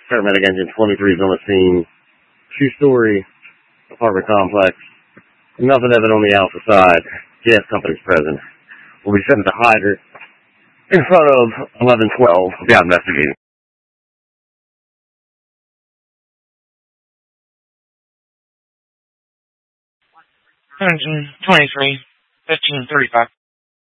Paramedic engine 23 is on the scene. 2-story apartment complex. Nothing evident on the Alpha side. Gas company's present. We'll be sent to hydrant in front of 1112. We'll be out investigating. 23, 1535.